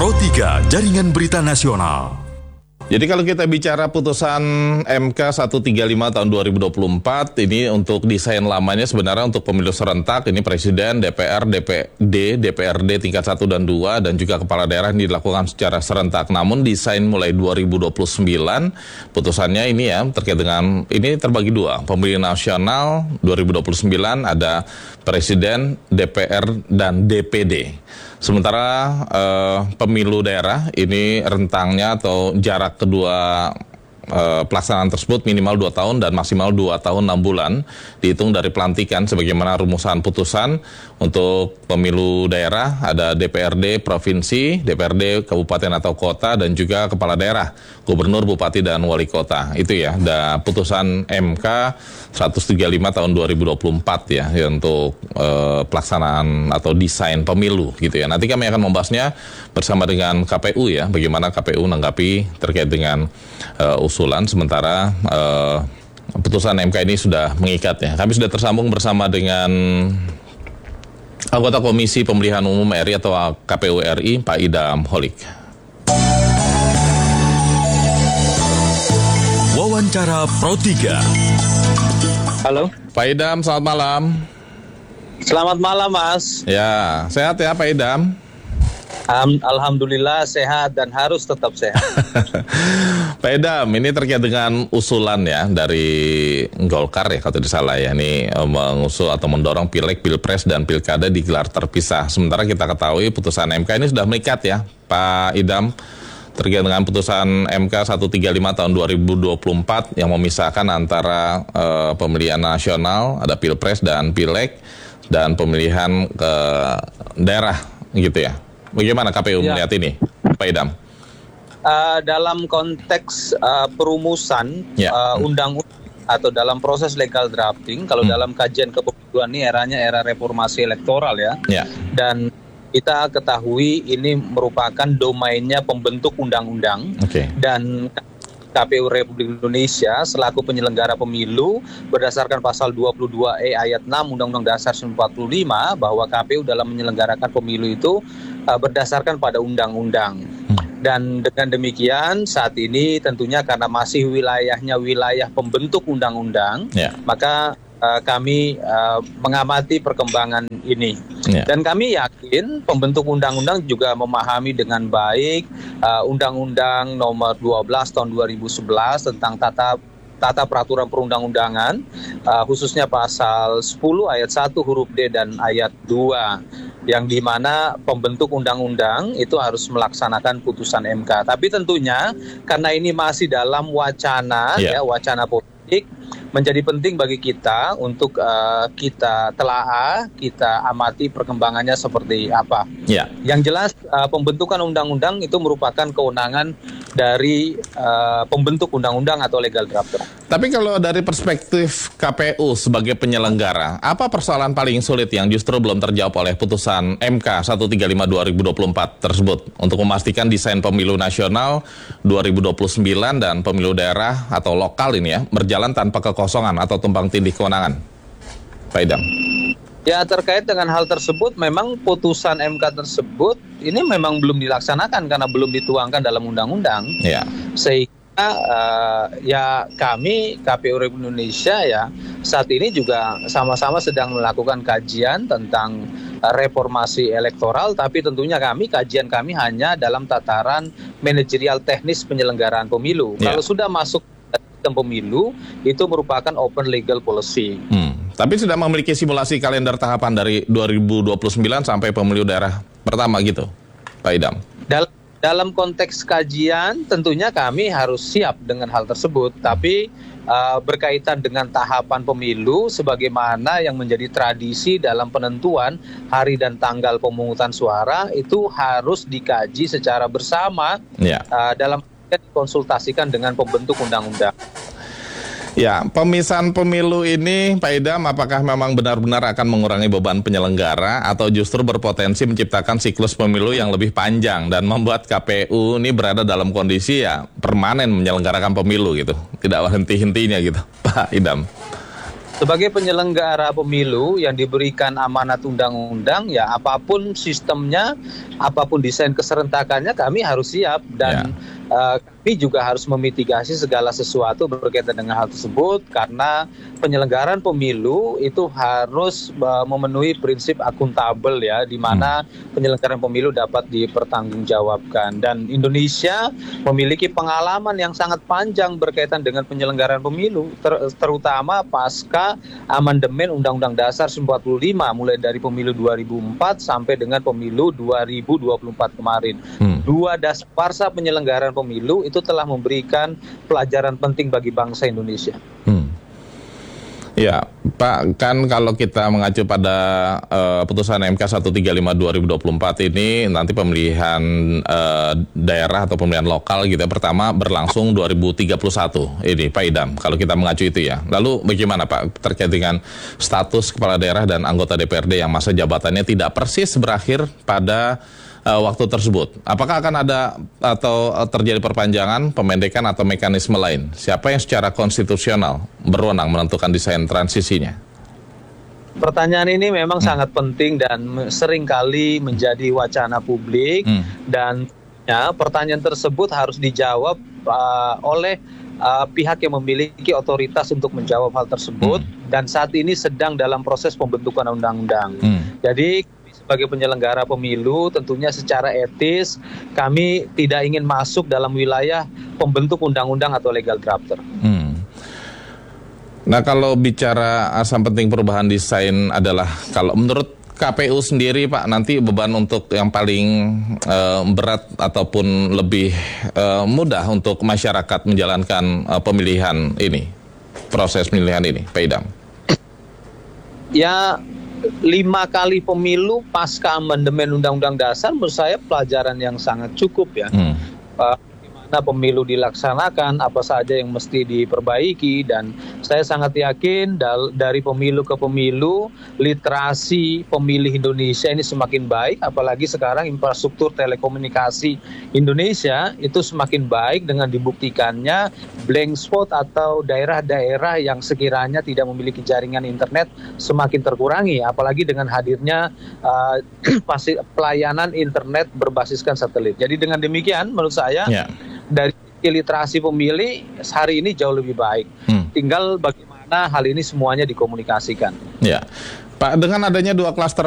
Pro 3 Jaringan Berita Nasional. Jadi kalau kita bicara putusan MK 135 tahun 2024, ini untuk desain lamanya sebenarnya untuk pemilu serentak, ini Presiden, DPR, DPD, DPRD tingkat 1 dan 2, dan juga kepala daerah ini dilakukan secara serentak. Namun desain mulai 2029, putusannya ini ya terkait dengan, ini terbagi dua, pemilu nasional 2029 ada Presiden, DPR, dan DPD. Sementara pemilu daerah ini rentangnya atau jarak kedua pelaksanaan tersebut minimal 2 tahun dan maksimal 2 tahun 6 bulan dihitung dari pelantikan sebagaimana rumusan putusan. Untuk pemilu daerah ada DPRD provinsi, DPRD kabupaten atau kota, dan juga kepala daerah, gubernur, bupati, dan wali kota. Itu ya, ada putusan MK 135 tahun 2024 ya untuk pelaksanaan atau desain pemilu gitu ya. Nanti kami akan membahasnya bersama dengan KPU ya, bagaimana KPU menanggapi terkait dengan usulan, sementara putusan MK ini sudah mengikat ya. Kami sudah tersambung bersama dengan anggota Komisi Pemilihan Umum RI atau KPU RI, Pak Idam Holik. Wawancara Pro 3. Halo. Pak Idam, selamat malam. Selamat malam, Mas. Ya, sehat ya Pak Idam? Alhamdulillah sehat dan harus tetap sehat. Pak Idam, ini terkait dengan usulan ya dari Golkar ya kalau tidak salah ya, ini mengusul atau mendorong Pileg, Pilpres, dan Pilkada digelar terpisah. Sementara kita ketahui putusan MK ini sudah mengikat ya, Pak Idam, terkait dengan putusan MK 135 tahun 2024 yang memisahkan antara pemilihan nasional, ada Pilpres dan Pileg, dan pemilihan ke daerah gitu ya. Bagaimana KPU melihat ini, Pak Idam? Dalam konteks perumusan undang-undang atau dalam proses legal drafting, kalau dalam kajian kepemiluan ini eranya era reformasi elektoral ya. Dan kita ketahui ini merupakan domainnya pembentuk undang-undang. Dan KPU Republik Indonesia selaku penyelenggara pemilu berdasarkan pasal 22E ayat 6 Undang-Undang Dasar 1945 bahwa KPU dalam menyelenggarakan pemilu itu berdasarkan pada undang-undang. Dan dengan demikian saat ini tentunya karena masih wilayahnya wilayah pembentuk undang-undang, maka kami mengamati perkembangan ini. Dan kami yakin pembentuk undang-undang juga memahami dengan baik Undang-Undang Nomor 12 Tahun 2011 tentang tata peraturan perundang-undangan, khususnya pasal 10 ayat 1 huruf D dan ayat 2, yang dimana pembentuk undang-undang itu harus melaksanakan putusan MK. Tapi tentunya karena ini masih dalam wacana, wacana politik, menjadi penting bagi kita untuk kita telaah, kita amati perkembangannya seperti apa. Yang jelas pembentukan undang-undang itu merupakan kewenangan dari pembentuk undang-undang atau legal drafter. Tapi kalau dari perspektif KPU sebagai penyelenggara, apa persoalan paling sulit yang justru belum terjawab oleh putusan MK 135 2024 tersebut untuk memastikan desain pemilu nasional 2029 dan pemilu daerah atau lokal ini ya berjalan tanpa kekosongan atau tumpang tindih kewenangan, Pak Idam? Ya, terkait dengan hal tersebut, memang putusan MK tersebut ini memang belum dilaksanakan karena belum dituangkan dalam undang-undang. Sehingga ya kami KPU Republik Indonesia ya saat ini juga sama-sama sedang melakukan kajian tentang reformasi elektoral, tapi tentunya kajian kami hanya dalam tataran manajerial teknis penyelenggaraan pemilu. Kalau sudah masuk sistem pemilu, itu merupakan open legal policy. Tapi sudah memiliki simulasi kalender tahapan dari 2029 sampai pemilu daerah pertama gitu, Pak Idam? Dalam konteks kajian, tentunya kami harus siap dengan hal tersebut. Tapi berkaitan dengan tahapan pemilu, sebagaimana yang menjadi tradisi dalam penentuan hari dan tanggal pemungutan suara, itu harus dikaji secara bersama dalam dikonsultasikan dengan pembentuk undang-undang. Ya, pemisahan pemilu ini, Pak Idam, apakah memang benar-benar akan mengurangi beban penyelenggara atau justru berpotensi menciptakan siklus pemilu yang lebih panjang dan membuat KPU ini berada dalam kondisi ya permanen menyelenggarakan pemilu gitu, tidak henti-hentinya gitu, Pak Idam? Sebagai penyelenggara pemilu yang diberikan amanat undang-undang, ya apapun sistemnya, apapun desain keserentakannya, kami harus siap dan kami juga harus memitigasi segala sesuatu berkaitan dengan hal tersebut karena penyelenggaraan pemilu itu harus memenuhi prinsip akuntabel ya, di mana penyelenggaraan pemilu dapat dipertanggungjawabkan dan Indonesia memiliki pengalaman yang sangat panjang berkaitan dengan penyelenggaraan pemilu, terutama pasca amandemen Undang-Undang Dasar 45 mulai dari pemilu 2004 sampai dengan pemilu 2024 kemarin. Dua dasar penyelenggaraan pemilu itu telah memberikan pelajaran penting bagi bangsa Indonesia. Ya, Pak, kan kalau kita mengacu pada putusan MK 135/2024 ini nanti pemilihan daerah atau pemilihan lokal gitu ya, pertama berlangsung 2031 ini Pak Idam, kalau kita mengacu itu ya. Lalu bagaimana Pak terkait dengan status kepala daerah dan anggota DPRD yang masa jabatannya tidak persis berakhir pada waktu tersebut? Apakah akan ada atau terjadi perpanjangan, pemendekan atau mekanisme lain? Siapa yang secara konstitusional berwenang menentukan desain transisinya? Pertanyaan ini memang sangat penting dan seringkali menjadi wacana publik dan ya, pertanyaan tersebut harus dijawab oleh pihak yang memiliki otoritas untuk menjawab hal tersebut dan saat ini sedang dalam proses pembentukan undang-undang. Jadi sebagai penyelenggara pemilu tentunya secara etis kami tidak ingin masuk dalam wilayah pembentuk undang-undang atau legal drafter. Nah, kalau bicara asam penting perubahan desain adalah kalau menurut KPU sendiri Pak, nanti beban untuk yang paling berat ataupun lebih mudah untuk masyarakat menjalankan pemilihan ini, proses pemilihan ini, Pak Idam? Ya, 5 kali pemilu pasca amandemen Undang-Undang Dasar menurut saya pelajaran yang sangat cukup ya. Bagaimana pemilu dilaksanakan, apa saja yang mesti diperbaiki, dan saya sangat yakin dari pemilu ke pemilu literasi pemilih Indonesia ini semakin baik, apalagi sekarang infrastruktur telekomunikasi Indonesia itu semakin baik dengan dibuktikannya blank spot atau daerah-daerah yang sekiranya tidak memiliki jaringan internet semakin terkurangi, apalagi dengan hadirnya pelayanan internet berbasiskan satelit. Jadi dengan demikian menurut saya dari literasi pemilih hari ini jauh lebih baik. Tinggal bagaimana hal ini semuanya dikomunikasikan. Ya, Pak, dengan adanya 2 klaster